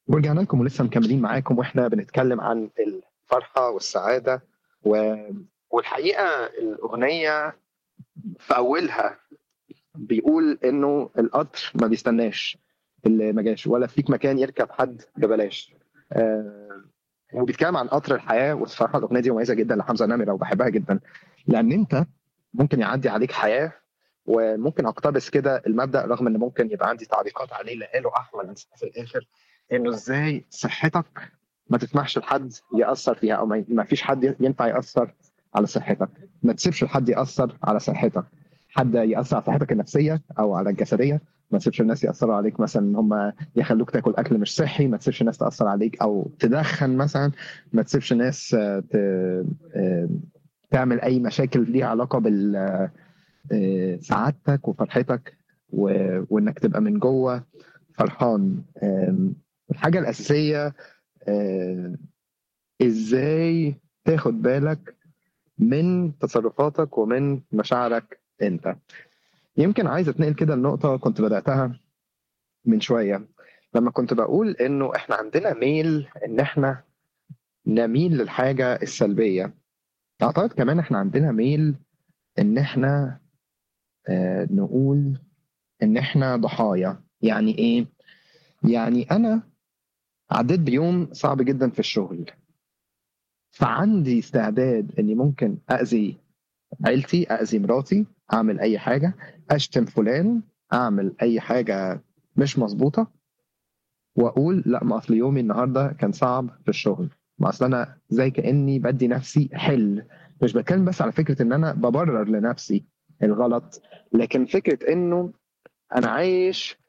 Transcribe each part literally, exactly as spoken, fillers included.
ورجعنا لكم ولسه مكملين معاكم واحنا بنتكلم عن الفرحة والسعادة و... والحقيقة الأغنية في أولها بيقول إنه القطر ما بيستناش اللي ما جاش، ولا فيك مكان يركب حد ببلاش. آه وبيتكلم عن قطر الحياة. والصراحة الأغنية دي مميزة جدا لحمزة نمرة وبحبها جدا، لأن أنت ممكن يعدي عليك حياة وممكن اقتبس كده المبدأ، رغم ان ممكن يبقى عندي تعليقات عليه، اللي قاله احمد في الاخر انه ازاي صحتك ما تسمحش لحد ياثر فيها، او ما ما فيش حد ينفع ياثر على صحتك. ما تسيبش لحد ياثر على صحتك، حد ياثر على صحتك النفسيه او على الجسديه. ما تسيبش الناس ياثروا عليك، مثلا ان هم يخلوك تاكل اكل مش صحي. ما تسيبش الناس تاثر عليك او تدخن مثلا. ما تسيبش ناس آه، ت... آه، تعمل اي مشاكل ليها علاقه بال آه، سعادتك وفرحتك و- وانك تبقى من جوه فرحان. آم، الحاجة الأساسية آه، ازاي تاخد بالك من تصرفاتك ومن مشاعرك انت. يمكن عايز اتنقل كده النقطة كنت بدأتها من شوية، لما كنت بقول انه احنا عندنا ميل ان احنا نميل للحاجة السلبية. اعتقد كمان احنا عندنا ميل ان احنا آه، نقول ان احنا ضحايا. يعني ايه؟ يعني انا عديت بيوم صعب جدا في الشغل، فعندي استعداد اني ممكن اذي عيلتي، اذي مراتي، اعمل اي حاجه، اشتم فلان، اعمل اي حاجه مش مظبوطه، واقول لا، ما اصل يومي النهارده كان صعب في الشغل. ما اصل انا زي كاني بدي نفسي حل. مش بتكلم بس على فكره ان انا ببرر لنفسي الغلط، لكن فكره انه انا عايش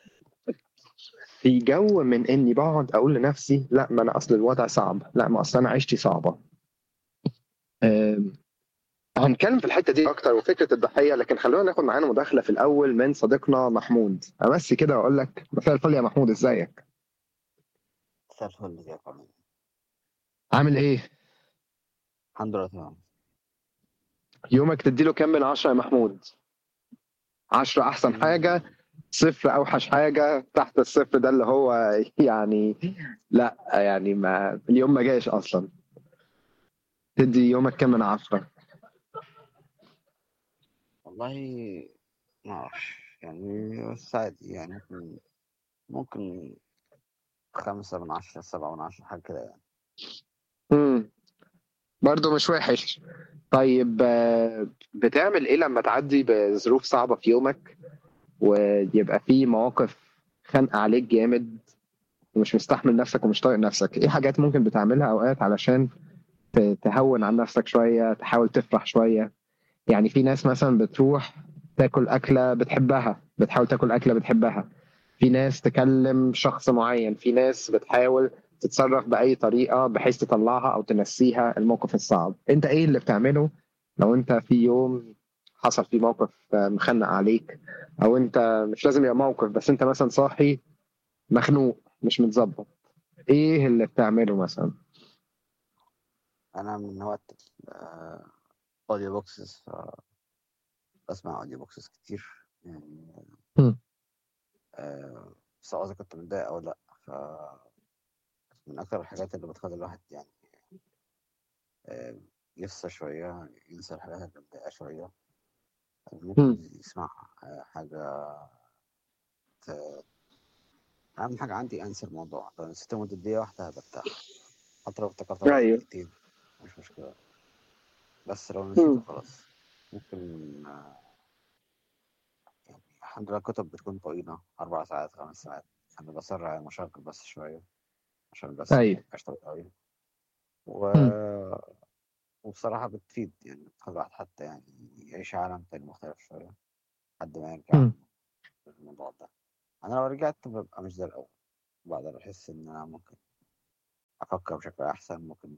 في جو من اني بقعد اقول لنفسي لا، ما انا اصل الوضع صعب، لا ما اصل انا عيشتي صعبه. آم، هنتكلم في الحته دي اكتر وفكره الضحيه، لكن خلونا ناخد معانا مداخله في الاول من صديقنا محمود. امسي كده واقول لك مساء الفل يا محمود، ازيك؟ مساء الفل، ازيك يا عماد؟ عامل ايه؟ الحمد لله تمام. يومك تديله كام من عشرة يا محمود؟ عشرة احسن حاجه، مم، صفر اوحش حاجه، تحت الصفر ده اللي هو يعني لا، يعني ما اليوم ما جاش اصلا. تدي يومك كام من عشرة؟ والله ما اعرفش يعني، بس عادي يعني، ممكن ممكن خمسة من عشرة، سبعة من عشرة، حاجة كده يعني. امم برضه مش وحش. طيب آه، بتعمل ايه لما تعدي بظروف صعبة في يومك ويبقى في مواقف خانقة عليك جامد ومش مستحمل نفسك ومش طايق نفسك؟ ايه حاجات ممكن بتعملها اوقات علشان ت- تهون عن نفسك شوية، تحاول تفرح شوية؟ يعني في ناس مثلا بتروح تاكل أكلة بتحبها، بتحاول تاكل أكلة بتحبها. في ناس تكلم شخص معين، في ناس بتحاول تتصرف بأي طريقة بحيث تطلعها أو تنسيها الموقف الصعب. أنت إيه اللي بتعمله لو أنت في يوم حصل فيه موقف آه، مخنق عليك، أو أنت مش لازم يبقى موقف، بس أنت مثلا صاحي مخنوق مش متظبط؟ إيه اللي بتعمله مثلا؟ أنا من هواة أوديو بوكسز، فبسمع أوديو بوكسز كتير يعني. هم. آه، سواء إذا كنت متضايق أو لأ، فمن أكتر الحاجات اللي بتخلي الواحد يعني آه، يفصل شوية، ينسى الحاجات اللي مضايقاه شوية. ممكن هم. يسمع آه، حاجة. أهم حاجة عندي أنسى الموضوع، لو نسيت لمدة دقيقة واحدة برتاح، حتى لو افتكرتها بعد أيوه. دقيقتين مش مشكلة. بس لو نسيته هم. خلاص. ممكن آه، يعني الحمد لله الكتب بتكون طويلة، أربع ساعات خمس ساعات. أنا بسرع على المشاغل بس شوية، عشان بس أيوه. مبقاش طويل أوي. و... هم. وبصراحة بتفيد يعني، بتخلي الواحد حتى يعني يعيش عالم تاني مختلف شوية لحد ما يرجع هم. من الموضوع ده. أنا لو رجعت ببقى مش زي الأول، بقدر أحس إن أنا ممكن أفكر بشكل أحسن، ممكن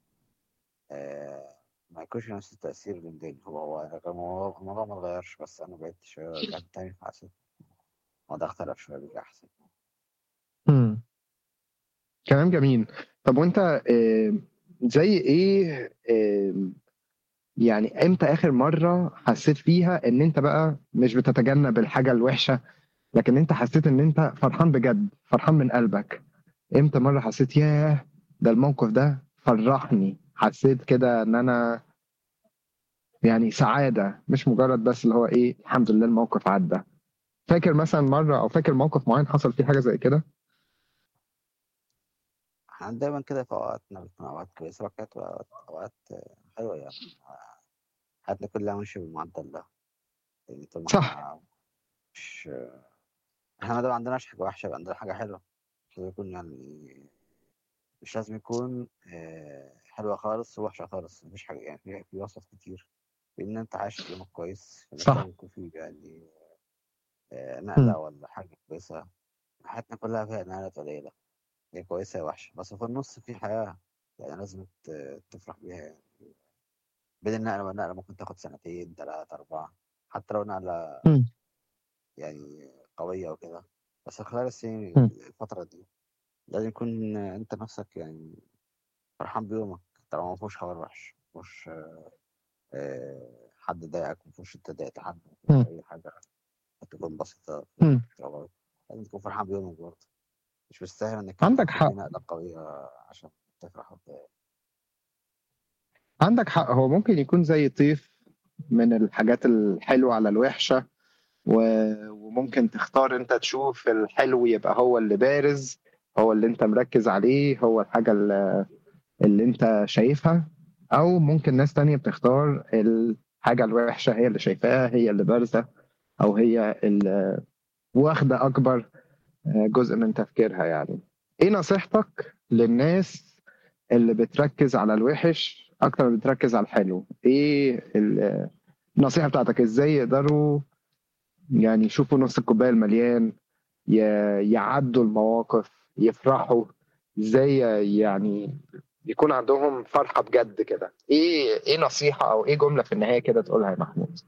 آه ما يكونش نفس التأثير اللي مضايقني. هو هو أنا كان الموضوع الموضوع ما اتغيرش، بس أنا بعدت شوية ورجعت تاني، فحسيت الموضوع اختلف شوية بقى أحسن. هم. كلام جميل. طب وانت آه، زي ايه آه، يعني امتى اخر مرة حسيت فيها ان انت بقى مش بتتجنب الحاجة الوحشة، لكن انت حسيت ان انت فرحان بجد، فرحان من قلبك؟ امتى مره حسيت ياه ده الموقف ده فرحني، حسيت كده ان انا يعني سعاده، مش مجرد بس اللي هو ايه الحمد لله الموقف عدى. فاكر مثلا مره او فاكر موقف معين حصل فيه حاجه زي كده؟ احنا دايما كده في اوقاتنا بتكون اوقات كويسه وأوقات اوقات أوقات حلوه يعني. حياتنا كلها ماشيه بالمعدل ده. يعني طول ما صح. احنا مش احنا ما دام عندناش حاجه وحشه يبقى عندنا حاجه حلوه. مش لازم يكون يعني مش لازم يكون آه، حلوه خالص ووحشه خالص. مفيش حاجه يعني في في وسط كتير. لان انت عايش يومك كويس فمش صح. لازم يكون في يعني آه، مم. نقله ولا حاجه كويسه. حياتنا كلها فيها نقلات قليله، هي كويسه يا وحشه، بس في النص في حياه يعني لازم ت- تفرح بيها يعني. بين النقله والنقله ممكن تاخد سنتين ثلاثه اربعه، حتى لو نقله مم. يعني قويه وكده. بس خلال السنين مم. الفتره دي لازم يكون انت نفسك يعني فرحان بيومك. طالما ما فيهوش خبر وحش، ما فيهوش آه، حد ضايقك، ما فيهوش انت ضايقت حد، ما فيهوش مم. اي حاجه تكون بسيطه في يومك مم. تبقى- لازم تكون فرحان بيومك برضه. مش مستاهل انك انت عندك تكون في حق. نقله قويه عشان تفرح وتضايق. عندك حق، هو ممكن يكون زي طيف من الحاجات الحلوة على الوحشة، و- وممكن تختار انت تشوف الحلو يبقى هو اللي بارز، هو اللي انت مركز عليه، هو الحاجة اللي اللي انت شايفها. او ممكن ناس تانية بتختار الحاجة الوحشة هي اللي شايفاها، هي اللي بارزة، او هي اللي واخدة اكبر جزء من تفكيرها يعني. ايه نصيحتك للناس اللي بتركز على الوحش اكتر ما بتركز على الحلو؟ ايه ال- النصيحة بتاعتك؟ ازاي يقدروا يعني يشوفوا نص الكوباية المليان، ي- يعدوا المواقف، يفرحوا؟ ازاي يعني يكون عندهم فرحة بجد كده؟ ايه ايه نصيحة او ايه جملة في النهاية كده تقولها يا محمود؟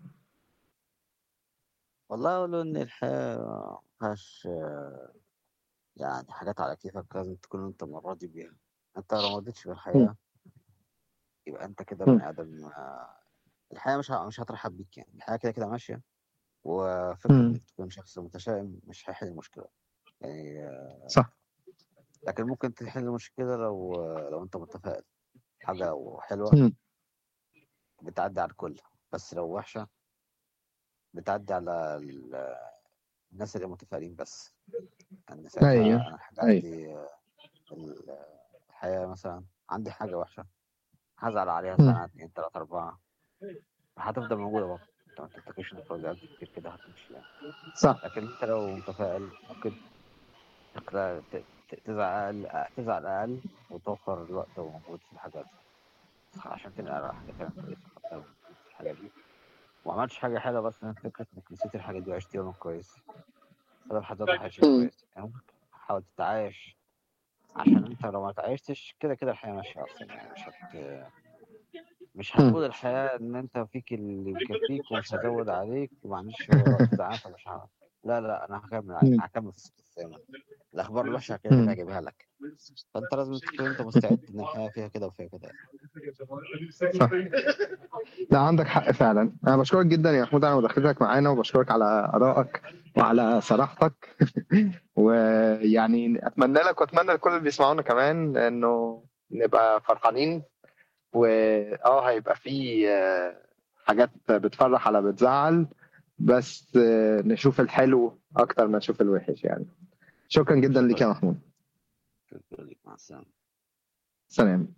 والله اقول ان الحياه ما فيهاش يعني حاجات على كيفك لازم تكون انت راضي بيها. انت لو ما رضيتش مم. بالحياه يبقى انت كده مم. بني ادم آه، الحياه مش ه- مش هترحب بيك يعني. الحياه كده كده ماشيه، وفكره مم. انك تكون شخص متشائم مش هيحل المشكله يعني. صح. لكن ممكن تحل المشكله لو لو انت متفائل. حاجه لو حلوه مم. بتعدي على الكل، بس لو وحشه بتعدي على ال- الناس اللي متفائلين بس. يعني ايوه. ساعتها انا حاجة ايوه. عندي ال- الحياه مثلا عندي حاجه وحشه هزعل عليها مم. سنه اتنين تلاته اربعه، هتفضل موجوده برضه. انت ما تفتكرش انك لو زعلت كتير كده هتمشي يعني. صح. لكن انت لو متفائل ممكن تقدر ت- ت- تزعل أقل تزعل أقل وتوفر الوقت ومجهود في الحاجات دي عشان تنقل على حاجة تانية كويسة. حتى لو نسيت الحاجة دي وما عملتش حاجة حلوة، بس أنا فكرة إنك نسيت الحاجة دي وعشت يومك كويس فده بحد ذاته حاجة شيء مم. كويس يعني. ممكن تحاول تتعايش، عشان أنت لو ما تعايشتش كده كده الحياة ماشية أصلا يعني. مش هت... مش مم. هتقول الحياة إن أنت فيك اللي مكفيك ومش هزود عليك وما عنديش وقت زعلان فمش هعمل. لا لا، أنا هكمل عليك، مم. هكمل في الست الثامن. الأخبار الوحشة كده كده مم. هجيبها لك. فانت لازم تكون انت مستعد ان الحياه فيها كده وفيها كده يعني. صح. لا عندك حق فعلا. انا بشكرك جدا يا محمود على مداخلتك معانا، وبشكرك على ارائك وعلى صراحتك. ويعني اتمنى لك واتمنى لكل اللي بيسمعونا كمان انه نبقى فرحانين، واه هيبقى في آه، حاجات بتفرح على بتزعل، بس آه، نشوف الحلو اكتر ما نشوف الوحش يعني. شكرا جدا لك شكرا. يا محمود. شكرا لك، مع السلامه. سلام.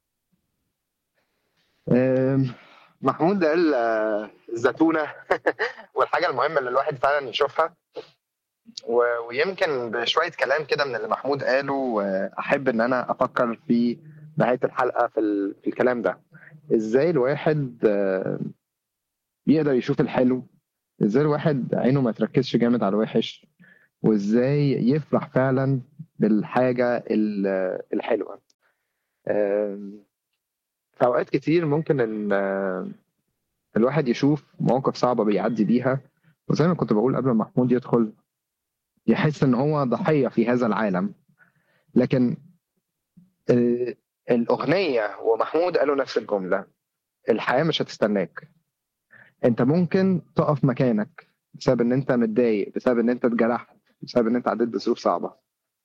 آم، محمود قال آه، الزتونة والحاجة المهمة اللي الواحد فعلا يشوفها. و- ويمكن بشوية كلام كده من اللي محمود قاله، آه، أحب إن أنا أفكر في نهاية الحلقة في, ال... في الكلام ده. إزاي الواحد آه، يقدر يشوف الحلو، إزاي الواحد عينه ما تركزش جامد على الوحش، وإزاي يفرح فعلا بالحاجة ال- الحلوة. آه، في أوقات كتير ممكن إن آه، الواحد يشوف مواقف صعبة بيعدي بيها، وزي ما كنت بقول قبل ما محمود يدخل، يحس إن هو ضحية في هذا العالم. لكن ال- الأغنية ومحمود قالوا نفس الجملة: الحياة مش هتستناك. انت ممكن تقف مكانك بسبب ان انت متضايق، بسبب ان انت اتجرحت، بسبب ان انت عديت بظروف صعبة،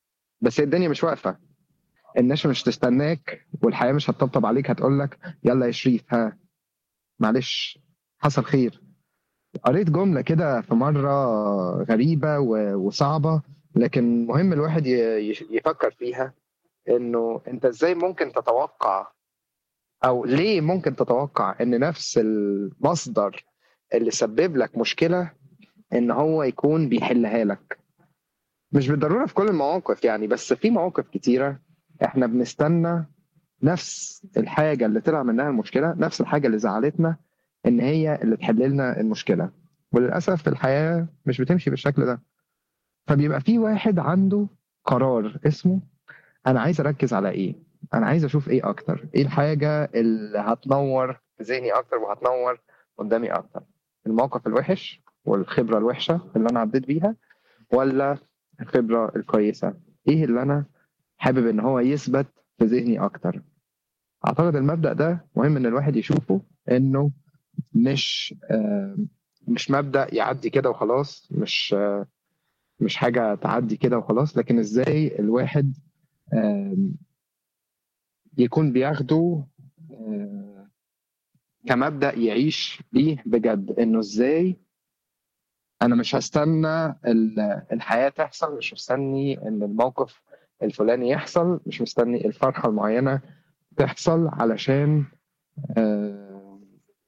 بس هي الدنيا مش واقفه، الناس مش تستناك، والحياه مش هتطبطب عليك هتقول لك يلا يا شريف ها معلش حصل خير. قريت جمله كده في مره غريبه و- وصعبه، لكن مهم الواحد ي- ي- يفكر فيها، انه انت ازاي ممكن تتوقع، او ليه ممكن تتوقع ان نفس المصدر اللي سبب لك مشكله ان هو يكون بيحلها لك. مش بالضروره في كل المواقف يعني، بس في مواقف كتيره احنا بنستنى نفس الحاجه اللي طلع منها المشكله، نفس الحاجه اللي زعلتنا، ان هي اللي تحل لنا المشكله. وللاسف الحياه مش بتمشي بالشكل ده. فبيبقى في واحد عنده قرار اسمه انا عايز اركز على ايه، انا عايز اشوف ايه اكتر، ايه الحاجه اللي هتنور في ذهني اكتر وهتنور قدامي اكتر، الموقف الوحش والخبره الوحشه اللي انا عديت بيها، ولا الخبره الكويسه، ايه اللي انا حابب ان هو يثبت في ذهني اكتر. اعتقد المبدأ ده مهم ان الواحد يشوفه، انه مش آه، مش مبدأ يعدي كده وخلاص، مش آه، مش حاجة تعدي كده وخلاص، لكن ازاي الواحد آه، يكون بياخده آه، كمبدأ يعيش بيه بجد، انه ازاي انا مش هستنى ال- الحياة تحصل، مش مستني ان الموقف الفلاني يحصل، مش مستني الفرحة المعينة تحصل علشان آه،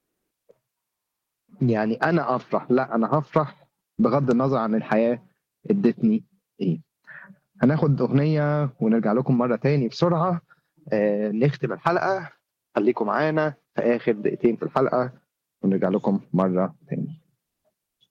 يعني انا افرح. لا، انا هفرح بغض النظر عن الحياة ادتني ايه. هناخد اغنية ونرجع لكم مرة تاني بسرعة، آه، نختم الحلقة. خليكم معانا في اخر دقيقتين في الحلقة ونرجع لكم مرة تاني.